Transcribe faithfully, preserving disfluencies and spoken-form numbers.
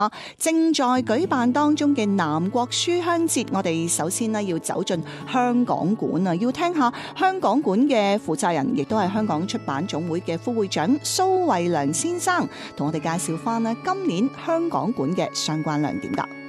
正在舉辦當中嘅南國書香節，我哋首先呢要走進香港館啊，要聽下香港館嘅負責人，亦都係香港出版總會嘅副會長蘇慧良先生，同我哋介紹翻呢今年香港館嘅相關亮點㗎。